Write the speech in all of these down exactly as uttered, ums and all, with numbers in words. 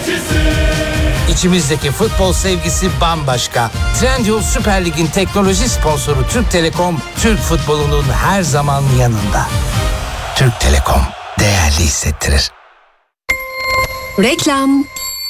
İçimizdeki futbol sevgisi bambaşka. Trendyol Süper Lig'in teknoloji sponsoru Türk Telekom, Türk futbolunun her zaman yanında. Türk Telekom, değerli hissettirir. Reklam.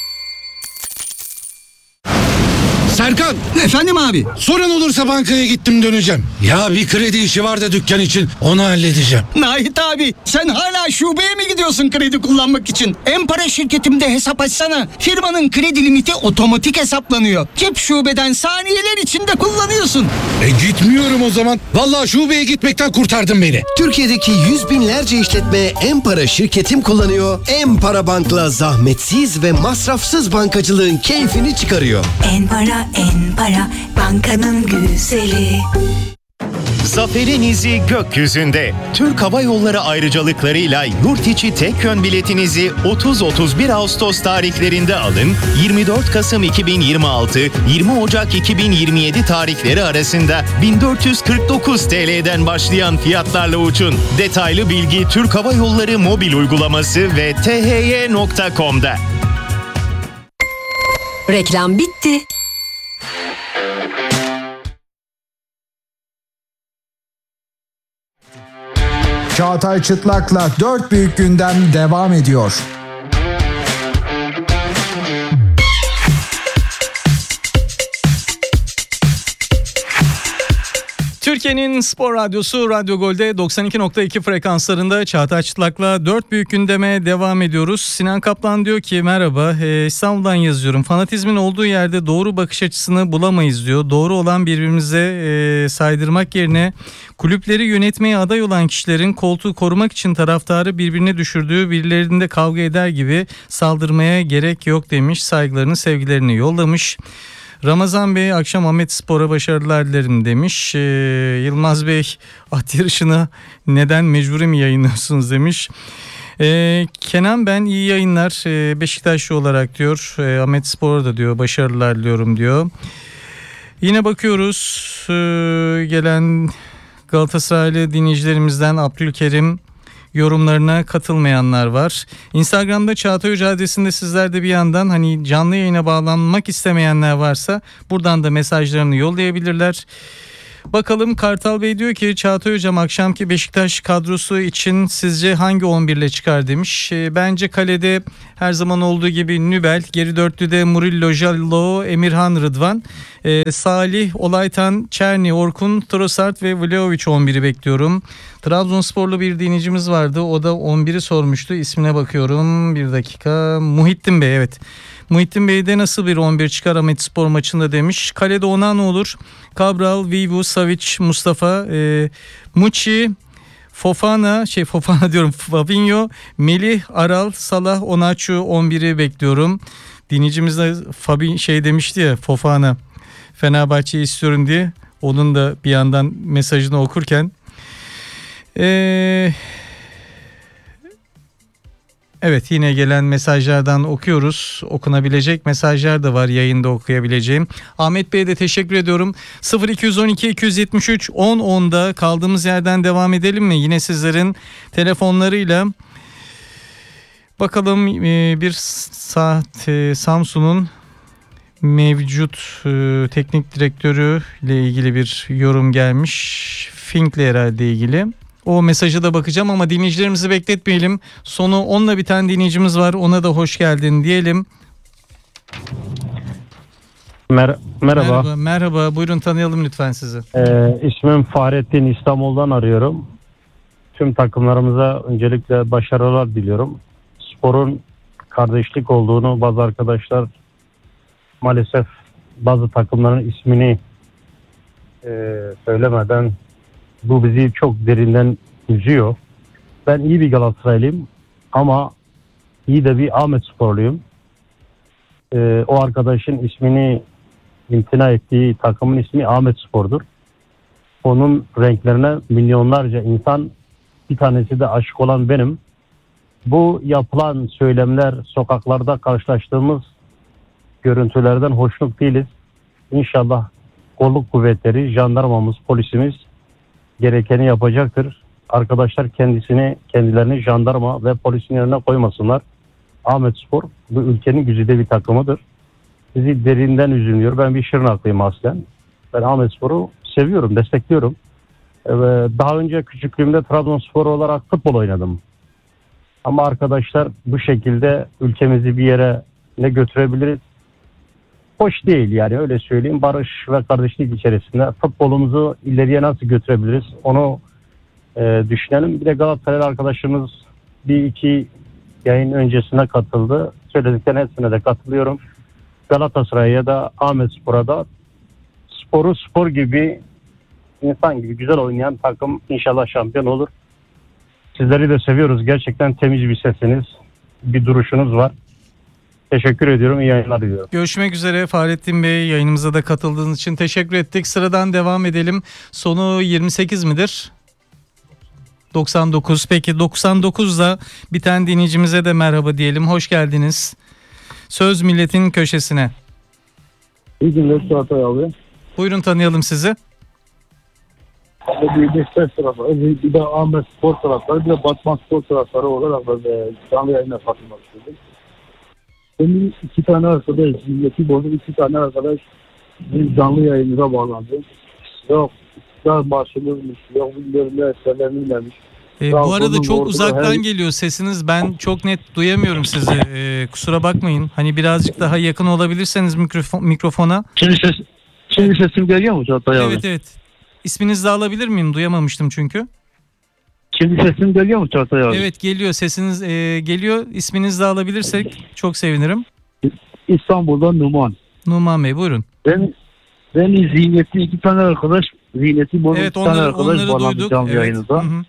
Serkan. Efendim abi. Sorun olursa bankaya gittim döneceğim. Ya bir kredi işi var da dükkan için, onu halledeceğim. Nahit abi, sen hala şubeye mi gidiyorsun kredi kullanmak için? En-Para şirketimde hesap açsana. Firmanın kredi limiti otomatik hesaplanıyor. Cep şubeden saniyeler içinde kullanıyorsun. E gitmiyorum o zaman. Vallahi şubeye gitmekten kurtardın beni. Türkiye'deki yüz binlerce işletme En-Para şirketim kullanıyor. En-Para Bank'la zahmetsiz ve masrafsız bankacılığın keyfini çıkarıyor. En-Para, En-Para, bankanın güzeli. Zaferin izi gökyüzünde. Türk Hava Yolları ayrıcalıklarıyla yurt içi tek yön biletinizi otuz otuz bir Ağustos tarihlerinde alın. yirmi dört Kasım iki bin yirmi altı yirmi Ocak iki bin yirmi yedi tarihleri arasında bin dört yüz kırk dokuz T L'den başlayan fiyatlarla uçun. Detaylı bilgi Türk Hava Yolları mobil uygulaması ve t h y nokta com'da. Reklam bitti. Çağatay Çıtlak'la dört büyük gündem devam ediyor. Türkiye'nin spor radyosu Radyo Gol'de doksan iki nokta iki frekanslarında Çağatay Çıtlak'la dört büyük gündeme devam ediyoruz. Sinan Kaplan diyor ki merhaba, e, İstanbul'dan yazıyorum. Fanatizmin olduğu yerde doğru bakış açısını bulamayız diyor. Doğru olan birbirimize e, saydırmak yerine kulüpleri yönetmeye aday olan kişilerin koltuğu korumak için taraftarı birbirine düşürdüğü, birilerinde kavga eder gibi saldırmaya gerek yok demiş. Saygılarını, sevgilerini yollamış. Ramazan Bey akşam Ahmet Spor'a başarılar dilerim demiş. Ee, Yılmaz Bey at yarışını neden mecburi mi yayınlıyorsunuz demiş. Ee, Kenan ben iyi yayınlar ee, Beşiktaşlı olarak diyor. Ee, Ahmet Spor'a da diyor başarılar diliyorum diyor. Yine bakıyoruz ee, gelen Galatasaraylı dinleyicilerimizden Abdülkerim yorumlarına katılmayanlar var. Instagram'da Çağatay Hoca adresinde sizler de bir yandan hani canlı yayına bağlanmak istemeyenler varsa buradan da mesajlarını yollayabilirler. Bakalım Kartal Bey diyor ki Çağatay Hocam akşamki Beşiktaş kadrosu için sizce hangi on bir ile çıkar demiş. E, bence kalede her zaman olduğu gibi Nübel, geri dörtlüde Murillo, Jallo, Emirhan, Rıdvan, e, Salih, Olaytan, Çerni, Orkun, Trossard ve Vlahovic on biri bekliyorum. Trabzonsporlu bir dinleyicimiz vardı, o da on biri sormuştu, ismine bakıyorum bir dakika. Muhittin Bey, evet. Muhittin Bey'de nasıl bir on bir çıkar Ahmetspor maçında demiş. Kalede Onan olur. Cabral, Vivu, Savic, Mustafa, e, Muçi, Fofana, şey Fofana diyorum, Fabinho, Melih, Aral, Salah, Onaçu on biri bekliyorum. Dinleyicimiz de Fabin şey demişti ya, Fofana Fenerbahçe'yi istiyorum diye. Onun da bir yandan mesajını okurken eee evet, yine gelen mesajlardan okuyoruz. Okunabilecek mesajlar da var yayında okuyabileceğim. Ahmet Bey'e de teşekkür ediyorum. sıfır iki on iki iki yetmiş üç on onda kaldığımız yerden devam edelim mi? Yine sizlerin telefonlarıyla. Bakalım bir saat Samsun'un mevcut teknik direktörü ile ilgili bir yorum gelmiş. Fink'le herhalde ilgili. O mesaja da bakacağım ama dinleyicilerimizi bekletmeyelim. Sonu onla biten dinleyicimiz var. Ona da hoş geldin diyelim. Mer- merhaba. Merhaba. Merhaba. Buyurun tanıyalım lütfen sizi. Ee, ismim Fahrettin, İstanbul'dan arıyorum. Tüm takımlarımıza öncelikle başarılar diliyorum. Sporun kardeşlik olduğunu bazı arkadaşlar maalesef bazı takımların ismini e, söylemeden, bu bizi çok derinden üzüyor. Ben iyi bir Galatasaraylıyım ama iyi de bir Ahmetsporluyum. Ee, o arkadaşın ismini imtina ettiği takımın ismi Ahmetspor'dur. Onun renklerine milyonlarca insan, bir tanesi de aşık olan benim. Bu yapılan söylemler, sokaklarda karşılaştığımız görüntülerden hoşnut değiliz. İnşallah kolluk kuvvetleri, jandarmamız, polisimiz gerekeni yapacaktır. Arkadaşlar kendisini, kendilerini jandarma ve polisin önüne koymasınlar. Ahmetspor bu ülkenin güzide bir takımıdır. Bizi derinden üzülüyor. Ben bir Şırnaklıyım aslen. Ben Ahmetspor'u seviyorum, destekliyorum. Ee, daha önce küçüklüğümde Trabzonspor olarak futbol oynadım. Ama arkadaşlar bu şekilde ülkemizi bir yere ne götürebiliriz? Hoş değil yani, öyle söyleyeyim. Barış ve kardeşlik içerisinde futbolumuzu ileriye nasıl götürebiliriz? Onu e, düşünelim. Bir de Galatasaray arkadaşımız bir iki yayın öncesine katıldı. Söylediklerine hepsine de katılıyorum. Galatasaray'a ya da Ahmetspor'a da sporu spor gibi, insan gibi güzel oynayan takım inşallah şampiyon olur. Sizleri de seviyoruz. Gerçekten temiz bir sesiniz, bir duruşunuz var. Teşekkür ediyorum. İyi yayınlar diliyorum. Görüşmek üzere Fahrettin Bey. Yayınımıza da katıldığınız için teşekkür ettik. Sıradan devam edelim. Sonu yirmi sekiz midir? doksan dokuz. Peki doksan dokuzda biten dinleyicimize de merhaba diyelim. Hoş geldiniz. Söz Milletin Köşesi'ne. İyi günler Çağatay abi. Buyurun, tanıyalım sizi. Bir Beşiktaş taraftarı, bir de Ahmet Spor taraftarı, bir de Batman Spor taraftarı olarak ben canlı yayına katılmak istedim. Benim iki tane arkadaş, zihniyeti bozuk iki tane arkadaş bir canlı yayınıza bağlandı. Yok, iktidar marşımızmış, yok bilmiyorum ne eserlerini E, bu arada çok uzaktan her... geliyor sesiniz. Ben çok net duyamıyorum sizi. E, kusura bakmayın. Hani birazcık daha yakın olabilirseniz mikrofon, mikrofona. Şimdi, ses, şimdi sesim geliyor mu Çağatay abi? Evet evet. İsminizi de alabilir miyim? Duyamamıştım çünkü. Şimdi sesim geliyor mu Çağatay abi? Evet geliyor. Sesiniz e, geliyor. İsminizi de alabilirsek çok sevinirim. İstanbul'dan Numan. Numan Bey buyurun. Ben ben zihniyeti iki tane arkadaş, zihniyeti bozuk evet, iki tane onları, arkadaş bağlandı canlı evet. yayınıza. Hı hı.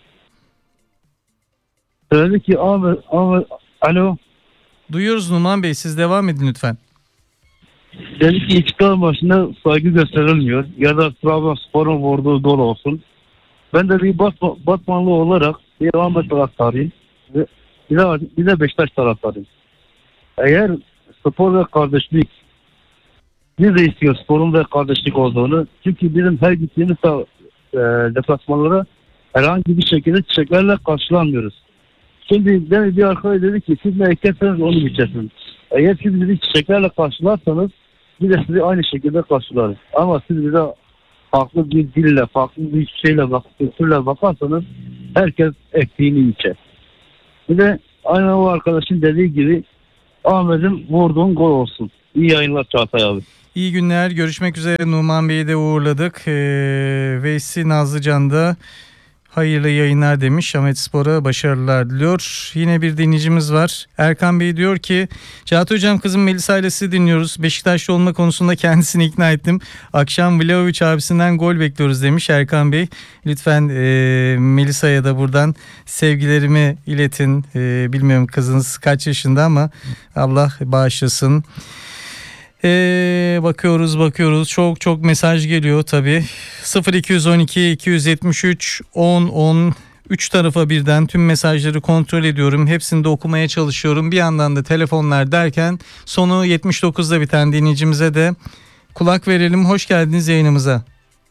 Söyledi ki abi, abi, alo. Duyuyoruz Numan Bey, siz devam edin lütfen. Dedi ki iktidar başına saygı gösterilmiyor ya da Trabzonspor'un vurduğu gol olsun. Ben de bir Batman, Batmanlı olarak bir Ahmet taraftarıyım. Bir de, bir de Beşiktaş taraftarıyım. Eğer spor ve kardeşlik, biz de istiyor sporun ve kardeşlik olduğunu. Çünkü bizim her gittiğimiz e, deplasmanlara herhangi bir şekilde çiçeklerle karşılanmıyoruz. Şimdi ben bir arkadaş dedi ki siz ne ekerseniz onu biçersiniz. Eğer siz bizi çiçeklerle karşılarsanız biz de sizi aynı şekilde karşılarız. Ama siz bize farklı bir dille, farklı bir şeyle, bak, kültürle bakarsanız herkes ektiğini içer. Bir de aynı o arkadaşın dediği gibi Ahmet'in vurduğun gol olsun. İyi yayınlar Çağatay abi. İyi günler. Görüşmek üzere. Numan Bey'i de uğurladık. Ee, Veysi Nazlıcan da hayırlı yayınlar demiş. Ahmetspor'a başarılar diliyor. Yine bir dinleyicimiz var. Erkan Bey diyor ki Çağatay Hocam, kızım Melisa ile sizi dinliyoruz. Beşiktaşlı olma konusunda kendisini ikna ettim. Akşam Vlahovic abisinden gol bekliyoruz demiş Erkan Bey. Lütfen e, Melisa'ya da buradan sevgilerimi iletin. E, bilmiyorum kızınız kaç yaşında ama Allah bağışlasın. Ee, bakıyoruz bakıyoruz çok çok mesaj geliyor tabii. sıfır iki on iki iki yetmiş üç on on üç tarafa birden tüm mesajları kontrol ediyorum. Hepsini de okumaya çalışıyorum. Bir yandan da telefonlar derken sonu yetmiş dokuzda biten dinleyicimize de kulak verelim. Hoş geldiniz yayınımıza.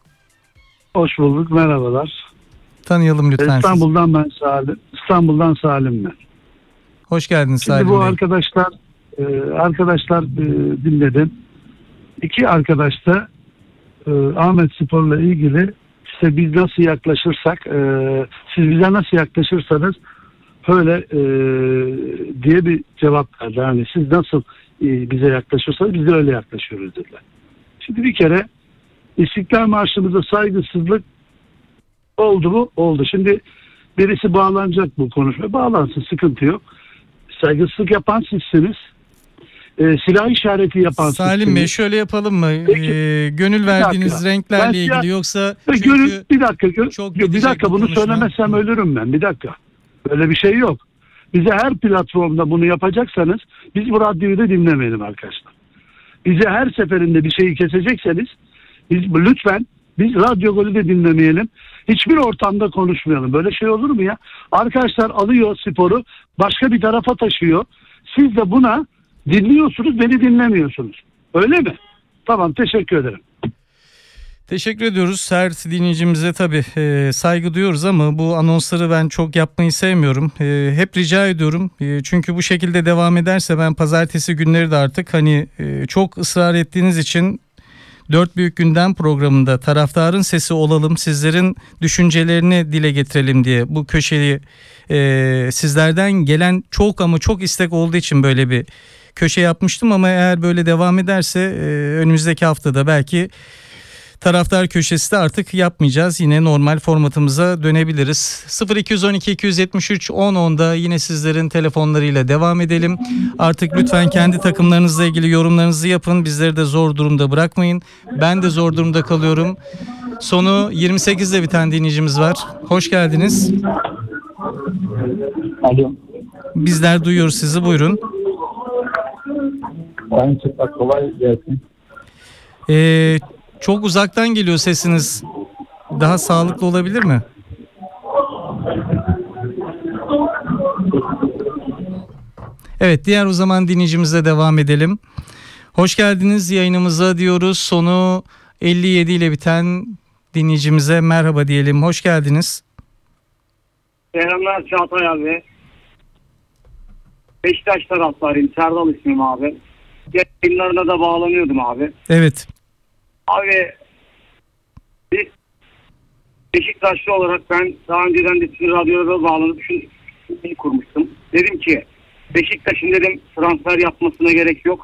Hoş bulduk, merhabalar. Tanıyalım lütfen. İstanbul'dan sizi. ben Salim. İstanbul'dan Salim ben. Hoş geldiniz Salim Bey. Şimdi bu arkadaşlar Ee, arkadaşlar e, dinledim. İki arkadaş da e, Ahmetspor'la ilgili işte biz nasıl yaklaşırsak e, siz bize nasıl yaklaşırsanız öyle e, diye bir cevap verdi. Yani siz nasıl e, bize yaklaşırsanız biz de öyle yaklaşıyoruz dediler. Şimdi bir kere İstiklal Marşımıza saygısızlık oldu mu? Oldu. Şimdi birisi bağlanacak bu konuşmaya. Bağlansın, sıkıntı yok. Saygısızlık yapan sizsiniz. E, silah işareti yapan Salim sizsiniz. Bey, şöyle yapalım mı? E, gönül verdiğiniz renklerle ben ilgili yoksa çünkü gönül, bir dakika gö- çok bir dakika bunu konuşma. Söylemezsem ölürüm ben. Bir dakika. Böyle bir şey yok. Bize her platformda bunu yapacaksanız biz bu radyoyu da dinlemeyelim arkadaşlar. Bize her seferinde bir şeyi kesecekseniz biz lütfen biz Radyo Golü de dinlemeyelim. Hiçbir ortamda konuşmayalım. Böyle şey olur mu ya? Arkadaşlar alıyor sporu başka bir tarafa taşıyor. Siz de buna dinliyorsunuz, beni dinlemiyorsunuz. Öyle mi? Tamam, teşekkür ederim. Teşekkür ediyoruz. Her dinleyicimize tabii e, saygı duyuyoruz ama bu anonsları ben çok yapmayı sevmiyorum. E, hep rica ediyorum. E, çünkü bu şekilde devam ederse ben pazartesi günleri de artık hani e, çok ısrar ettiğiniz için Dört Büyük Gündem programında taraftarın sesi olalım, sizlerin düşüncelerini dile getirelim diye bu köşeyi e, sizlerden gelen çok ama çok istek olduğu için böyle bir köşe yapmıştım ama eğer böyle devam ederse e, önümüzdeki haftada belki taraftar köşesi de artık yapmayacağız. Yine normal formatımıza dönebiliriz. sıfır iki on iki iki yetmiş üç on onda yine sizlerin telefonlarıyla devam edelim. Artık lütfen kendi takımlarınızla ilgili yorumlarınızı yapın. Bizleri de zor durumda bırakmayın. Ben de zor durumda kalıyorum. Sonu yirmi sekizde biten dinleyicimiz var. Hoş geldiniz. Alo. Bizler duyuyoruz sizi. Buyurun. Sayın Çıplak, kolay gelsin. Ee, çok uzaktan geliyor sesiniz. Daha sağlıklı olabilir mi? Evet, diğer o zaman dinleyicimizle devam edelim. Hoş geldiniz yayınımıza diyoruz. Sonu elli yedi ile biten dinleyicimize merhaba diyelim. Hoş geldiniz. Selamlar Çağatay abi. Beşiktaş taraftarıyım. Serdal ismim abi. Yayınlarına da bağlanıyordum abi. Evet. Abi biz Beşiktaşlı olarak ben daha önceden de sizin radyolara bağlanıp şunu kurmuştum. Dedim ki Beşiktaş'ın dedim transfer yapmasına gerek yok.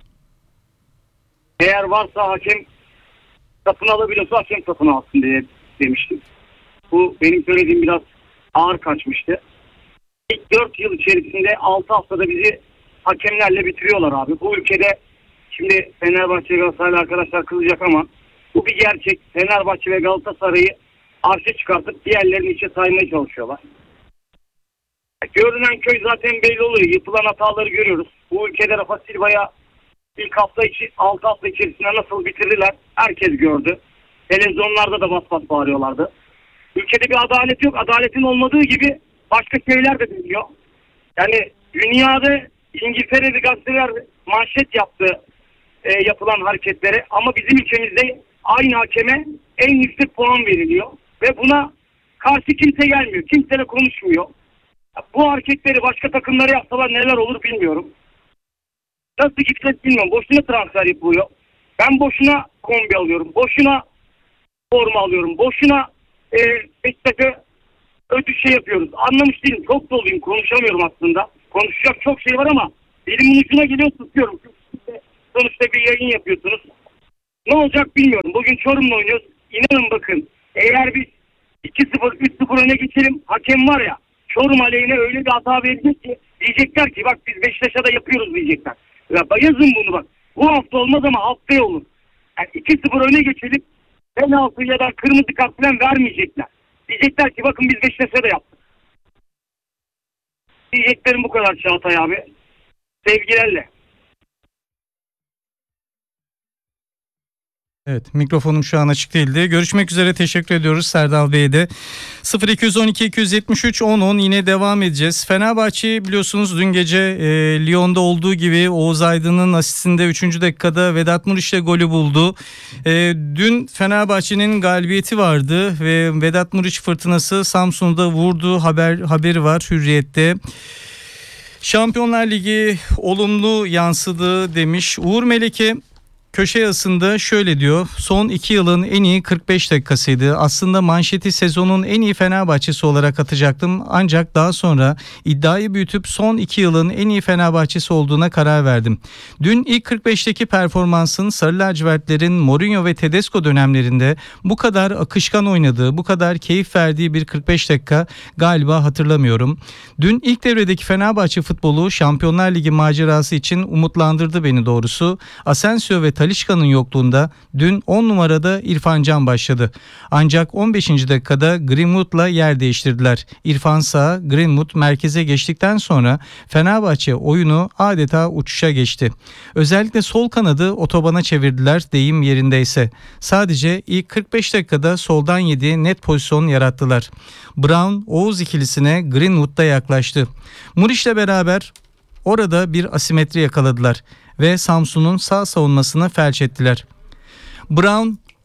Eğer varsa hakem satın alabiliyorsa hakem satın alsın diye demiştim. Bu benim söylediğim biraz ağır kaçmıştı. İlk dört yıl içerisinde altı haftada bizi hakemlerle bitiriyorlar abi. Bu ülkede şimdi Fenerbahçe Galatasaraylı arkadaşlar kızacak ama bu bir gerçek. Fenerbahçe ve Galatasaray'ı arşa çıkartıp diğerlerini içe saymaya çalışıyorlar. Görünen köy zaten belli oluyor. Yapılan hataları görüyoruz. Bu ülkede Rafa Silva'ya ilk hafta içi, altı hafta içerisinde nasıl bitirdiler herkes gördü. Televizyonlarda da bas bas bağırıyorlardı. Ülkede bir adalet yok. Adaletin olmadığı gibi başka şeyler de dönüyor. Yani dünyada İngiltere'de gazeteler manşet yaptı e, yapılan hareketlere ama bizim ülkemizde aynı hakeme en yüksek puan veriliyor ve buna karşı kimse gelmiyor. Kimseyle konuşmuyor. Bu hareketleri başka takımlara yapsalar neler olur bilmiyorum. Nasıl gidecek bilmiyorum. Boşuna transfer yapılıyor. Ben boşuna kombi alıyorum. Boşuna forma alıyorum. Boşuna e, Beşiktaş'a ödül şey yapıyoruz. Anlamış değilim. Çok doluyum. Konuşamıyorum aslında. Konuşacak çok şey var ama dilimin ucuna geliyor, tutuyorum. Sonuçta bir yayın yapıyorsunuz. Ne olacak bilmiyorum. Bugün Çorum'la oynuyoruz. İnanın bakın. Eğer biz iki sıfır, üç sıfır öne geçelim. Hakem var ya, Çorum aleyhine öyle bir hata verecek ki diyecekler ki bak biz Beşiktaş'a da yapıyoruz diyecekler. Ya yazın bunu bak. Bu hafta olmaz ama haftaya olur. Yani iki sıfır öne geçelim. Penaltı ya da kırmızı kart falan vermeyecekler. Diyecekler ki bakın biz Beşiktaş'a da yaptık. Diyeceklerim bu kadar Çağatay abi. Sevgilerle. Evet, mikrofonum şu an açık değildi. Görüşmek üzere, teşekkür ediyoruz Serdal Bey'e de. sıfır iki on iki iki yetmiş üç on on yine devam edeceğiz. Fenerbahçe biliyorsunuz dün gece e, Lyon'da olduğu gibi Oğuz Aydın'ın asistinde üçüncü dakikada Vedat Muriç'le golü buldu. E, dün Fenerbahçe'nin galibiyeti vardı ve Vedat Muriç fırtınası Samsun'da vurdu haber haberi var Hürriyet'te. Şampiyonlar Ligi olumlu yansıdı demiş. Uğur Meleke köşe yazısında şöyle diyor: son iki yılın en iyi kırk beş dakikasıydı. Aslında manşeti sezonun en iyi Fenerbahçesi olarak atacaktım. Ancak daha sonra iddiayı büyütüp son iki yılın en iyi Fenerbahçesi olduğuna karar verdim. Dün ilk kırk beşteki performansın Sarı Lacivertlerin Mourinho ve Tedesco dönemlerinde bu kadar akışkan oynadığı, bu kadar keyif verdiği bir kırk beş dakika galiba hatırlamıyorum. Dün ilk devredeki Fenerbahçe futbolu Şampiyonlar Ligi macerası için umutlandırdı beni doğrusu. Asensio ve Talisca'nın yokluğunda dün on numarada İrfan Can başladı. Ancak on beşinci dakikada Greenwood'la yer değiştirdiler. İrfan sağa, Greenwood merkeze geçtikten sonra Fenerbahçe oyunu adeta uçuşa geçti. Özellikle sol kanadı otobana çevirdiler deyim yerindeyse. Sadece ilk kırk beş dakikada soldan yediği net pozisyon yarattılar. Brown, Oğuz ikilisine Greenwood'da yaklaştı. Muriç'le beraber orada bir asimetri yakaladılar ve Samsun'un sağ savunmasını felç ettiler. Brown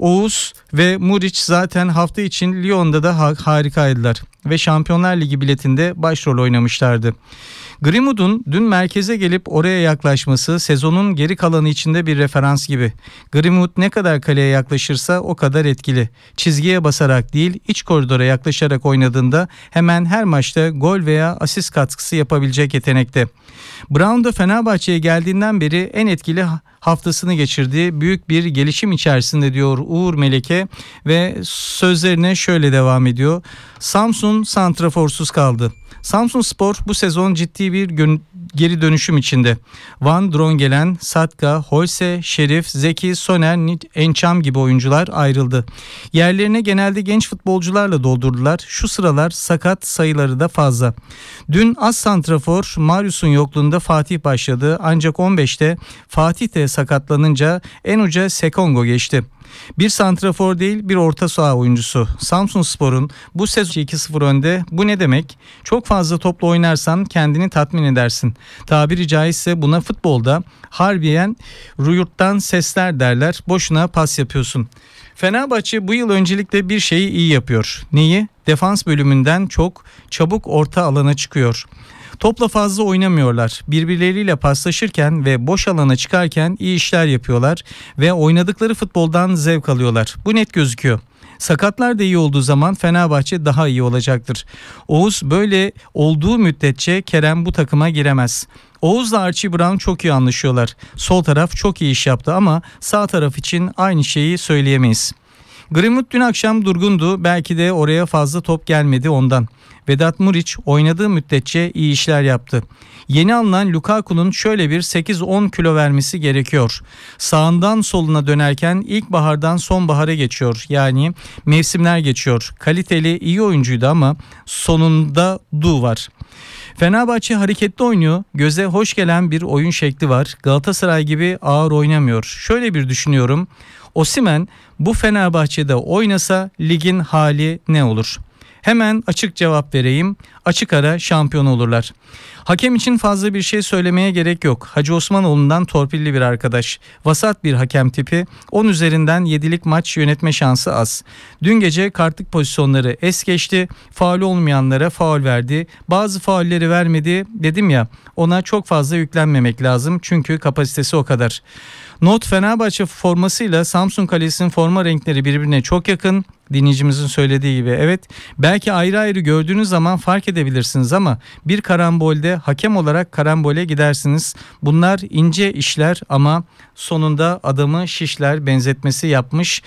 Oğuz ve Muriç zaten hafta için Lyon'da da ha- harikaydılar ve Şampiyonlar Ligi biletinde başrol oynamışlardı. Greenwood'un dün merkeze gelip oraya yaklaşması sezonun geri kalanı içinde bir referans gibi. Greenwood ne kadar kaleye yaklaşırsa o kadar etkili. Çizgiye basarak değil, iç koridora yaklaşarak oynadığında hemen her maçta gol veya asist katkısı yapabilecek yetenekte. Brown da Fenerbahçe'ye geldiğinden beri en etkili haftasını geçirdiği büyük bir gelişim içerisinde diyor Uğur Meleke ve sözlerine şöyle devam ediyor. Samsun santraforsuz kaldı. Samsunspor bu sezon ciddi bir gün, geri dönüşüm içinde. Van Drongelen, Satka, Holse, Şerif, Zeki, Soner, Ençam gibi oyuncular ayrıldı. Yerlerine genelde genç futbolcularla doldurdular. Şu sıralar sakat sayıları da fazla. Dün az santrafor Marius'un yokluğunda Fatih başladı. Ancak on beşte Fatih de sakatlanınca en uca Sekongo geçti. Bir santrafor değil, bir orta saha oyuncusu. Samsunspor'un bu sezon iki sıfır önde. Bu ne demek? Çok fazla topla oynarsan kendini tatmin edersin. Tabiri caizse buna futbolda harbiyen yurttan sesler derler. Boşuna pas yapıyorsun. Fenerbahçe bu yıl öncelikle bir şeyi iyi yapıyor. Neyi? Defans bölümünden çok çabuk orta alana çıkıyor. Topla fazla oynamıyorlar. Birbirleriyle paslaşırken ve boş alana çıkarken iyi işler yapıyorlar ve oynadıkları futboldan zevk alıyorlar. Bu net gözüküyor. Sakatlar da iyi olduğu zaman Fenerbahçe daha iyi olacaktır. Oğuz böyle olduğu müddetçe Kerem bu takıma giremez. Oğuz'la Archie Brown çok iyi anlaşıyorlar. Sol taraf çok iyi iş yaptı ama sağ taraf için aynı şeyi söyleyemeyiz. Greenwood dün akşam durgundu. Belki de oraya fazla top gelmedi ondan. Vedat Muriç oynadığı müddetçe iyi işler yaptı. Yeni alınan Lukaku'nun şöyle bir sekiz on kilo vermesi gerekiyor. Sağından soluna dönerken ilkbahardan sonbahara geçiyor. Yani mevsimler geçiyor. Kaliteli iyi oyuncuydu ama sonunda du var. Fenerbahçe hareketli oynuyor. Göze hoş gelen bir oyun şekli var. Galatasaray gibi ağır oynamıyor. Şöyle bir düşünüyorum. Osimhen bu Fenerbahçe'de oynasa ligin hali ne olur? Hemen açık cevap vereyim. Açık ara şampiyon olurlar. Hakem için fazla bir şey söylemeye gerek yok. Hacı Osmanoğlu'ndan torpilli bir arkadaş. Vasat bir hakem tipi. on üzerinden yedilik maç yönetme şansı az. Dün gece kartlık pozisyonları es geçti. Faul olmayanlara faul verdi. Bazı faulleri vermedi. Dedim ya, ona çok fazla yüklenmemek lazım. Çünkü kapasitesi o kadar. Not: Fenerbahçe formasıyla Samsun Kalesi'nin forma renkleri birbirine çok yakın. Dinleyicimizin söylediği gibi, evet, belki ayrı ayrı gördüğünüz zaman fark edebilirsiniz ama bir karambolde hakem olarak karambole gidersiniz. Bunlar ince işler ama sonunda adamı şişler benzetmesi yapmış